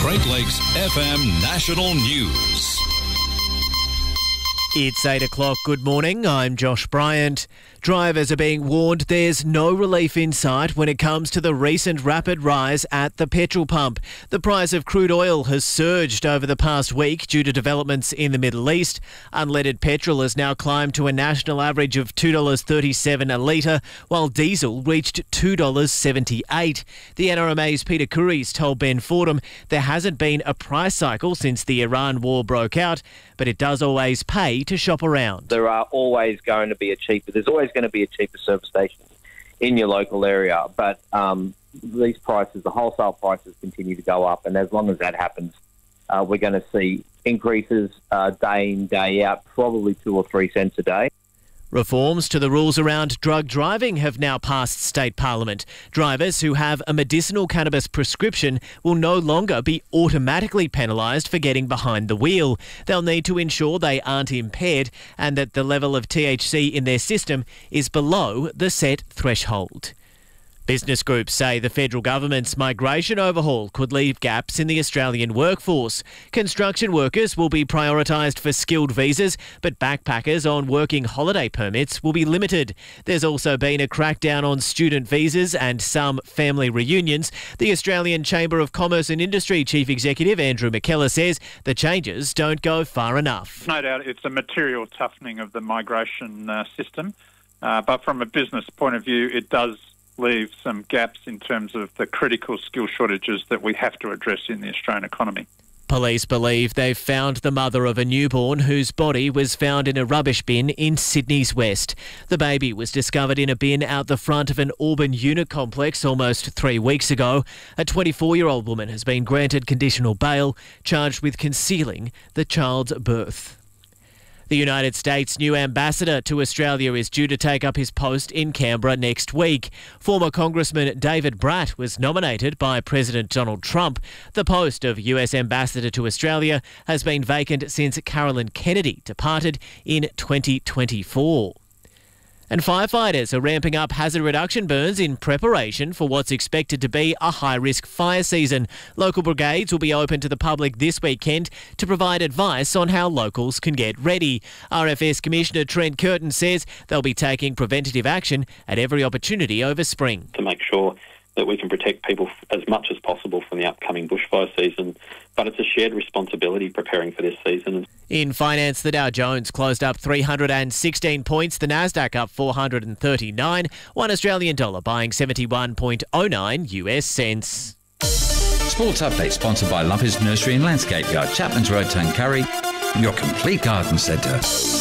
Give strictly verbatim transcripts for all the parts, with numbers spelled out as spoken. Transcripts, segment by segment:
Great Lakes F M National News. It's eight o'clock. Good morning. I'm Josh Bryant. Drivers are being warned there's no relief in sight when it comes to the recent rapid rise at the petrol pump. The price of crude oil has surged over the past week due to developments in the Middle East. Unleaded petrol has now climbed to a national average of two dollars thirty-seven a litre, while diesel reached two dollars seventy-eight. The N R M A's Peter Curries told Ben Fordham there hasn't been a price cycle since the Iran war broke out, but it does always pay to shop around. There are always going to be a cheaper, there's always going to be a cheaper service station in your local area, but um, these prices, the wholesale prices continue to go up, and as long as that happens, uh, we're going to see increases uh, day in, day out, probably two or three cents a day. Reforms to the rules around drug driving have now passed state parliament. Drivers who have a medicinal cannabis prescription will no longer be automatically penalised for getting behind the wheel. They'll need to ensure they aren't impaired and that the level of T H C in their system is below the set threshold. Business groups say the federal government's migration overhaul could leave gaps in the Australian workforce. Construction workers will be prioritised for skilled visas, but backpackers on working holiday permits will be limited. There's also been a crackdown on student visas and some family reunions. The Australian Chamber of Commerce and Industry Chief Executive Andrew McKellar says the changes don't go far enough. No doubt it's a material toughening of the migration uh, system, uh, but from a business point of view, it does leave some gaps in terms of the critical skill shortages that we have to address in the Australian economy. Police believe they've found the mother of a newborn whose body was found in a rubbish bin in Sydney's West. The baby was discovered in a bin out the front of an Auburn unit complex almost three weeks ago. A twenty-four-year-old woman has been granted conditional bail, charged with concealing the child's birth. The United States' new ambassador to Australia is due to take up his post in Canberra next week. Former Congressman David Bratt was nominated by President Donald Trump. The post of U S ambassador to Australia has been vacant since Carolyn Kennedy departed in twenty twenty-four. And firefighters are ramping up hazard reduction burns in preparation for what's expected to be a high-risk fire season. Local brigades will be open to the public this weekend to provide advice on how locals can get ready. R F S Commissioner Trent Curtin says they'll be taking preventative action at every opportunity over spring. To make sure that we can protect people as much as possible from the upcoming bushfire season, but it's a shared responsibility preparing for this season. In finance, the Dow Jones closed up three hundred sixteen points, the Nasdaq up four hundred thirty-nine, one Australian dollar buying seventy-one point oh nine U S cents. Sports Update sponsored by Lumpers Nursery and Landscape Yard, Chapman's Road, Tuncurry, your complete garden centre.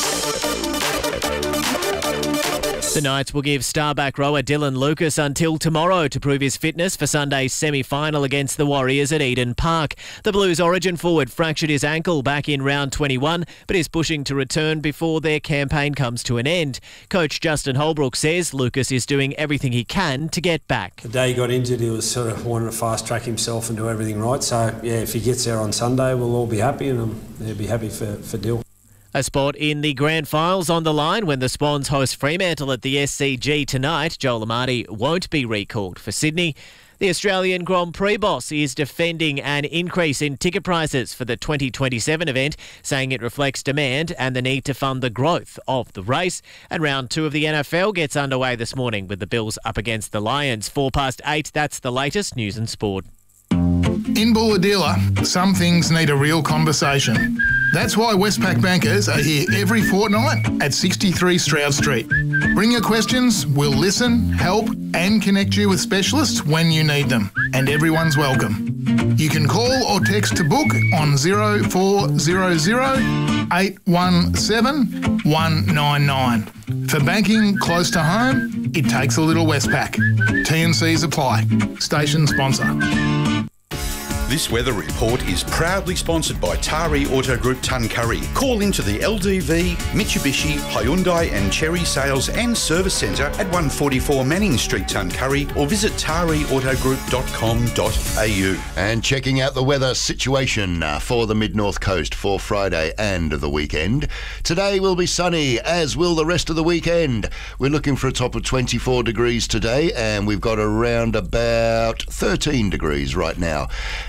The Knights will give star-back rower Dylan Lucas until tomorrow to prove his fitness for Sunday's semi-final against the Warriors at Eden Park. The Blues' origin forward fractured his ankle back in round twenty-one, but is pushing to return before their campaign comes to an end. Coach Justin Holbrook says Lucas is doing everything he can to get back. The day he got injured, he was sort of wanting to fast-track himself and do everything right. So, yeah, if he gets there on Sunday, we'll all be happy, and um, they'll be happy for, for Dill. A spot in the grand finals on the line when the Swans host Fremantle at the S C G tonight. Joel Amati won't be recalled for Sydney. The Australian Grand Prix boss is defending an increase in ticket prices for the twenty twenty-seven event, saying it reflects demand and the need to fund the growth of the race. And round two of the N F L gets underway this morning with the Bills up against the Lions. Four past eight, that's the latest news and sport. In Bulahdelah, some things need a real conversation. That's why Westpac bankers are here every fortnight at sixty-three Stroud Street. Bring your questions, we'll listen, help and connect you with specialists when you need them. And everyone's welcome. You can call or text to book on zero four zero zero, eight one seven, one nine nine. For banking close to home, it takes a little Westpac. T and Cs apply. Station sponsor. This weather report is proudly sponsored by Tari Auto Group Tuncurry. Call into the L D V, Mitsubishi, Hyundai and Chery Sales and Service Centre at one forty-four Manning Street, Tuncurry, or visit tari auto group dot com dot a u. And checking out the weather situation for the Mid-North Coast for Friday and the weekend. Today will be sunny, as will the rest of the weekend. We're looking for a top of twenty-four degrees today, and we've got around about thirteen degrees right now.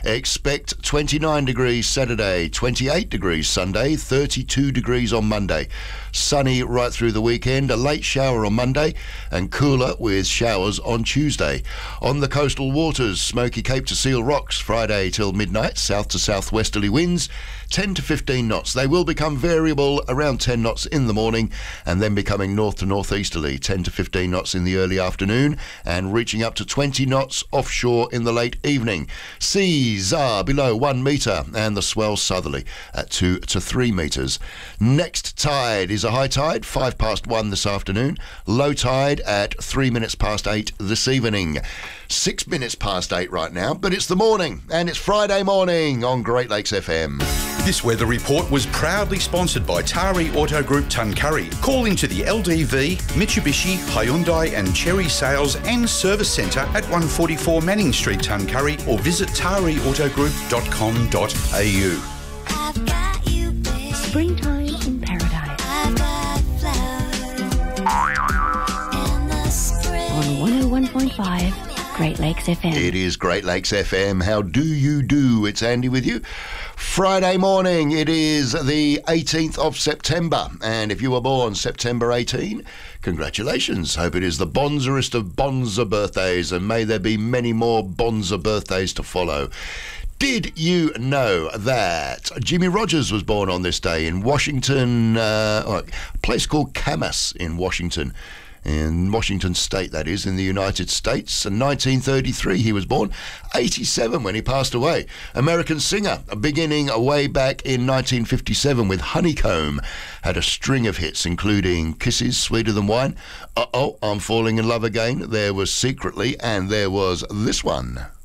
Expect twenty-nine degrees Saturday, twenty-eight degrees Sunday, thirty-two degrees on Monday. Sunny right through the weekend, a late shower on Monday, and cooler with showers on Tuesday. On the coastal waters, Smoky Cape to Seal Rocks, Friday till midnight, south to southwesterly winds, ten to fifteen knots. They will become variable around ten knots in the morning and then becoming north to northeasterly, ten to fifteen knots in the early afternoon and reaching up to twenty knots offshore in the late evening. Seas are below one metre and the swell southerly at two to three metres. Next tide is a high tide, five past one this afternoon. Low tide at three minutes past eight this evening. Six minutes past eight right now, but it's the morning and it's Friday morning on Great Lakes F M. This weather report was proudly sponsored by Tari Auto Group Tuncurry. Call into the L D V, Mitsubishi, Hyundai and Cherry Sales and Service Centre at one forty-four Manning Street, Tuncurry, or visit tari auto group dot com dot a u. Springtime in paradise. On one oh one point five Great Lakes F M. It is Great Lakes F M. How do you do? It's Andy with you. Friday morning, it is the eighteenth of September, and if you were born September eighteenth, congratulations. Hope it is the bonzerest of bonzer birthdays, and may there be many more bonzer birthdays to follow. Did you know that Jimmy Rogers was born on this day in Washington, uh, a place called Camas in Washington? In Washington State, that is, in the United States. In nineteen thirty-three, he was born. eighty-seven when he passed away. American singer, beginning way back in nineteen fifty-seven with Honeycomb. Had a string of hits, including Kisses, Sweeter Than Wine, Uh-oh, I'm Falling in Love Again, there was Secretly, and there was this one.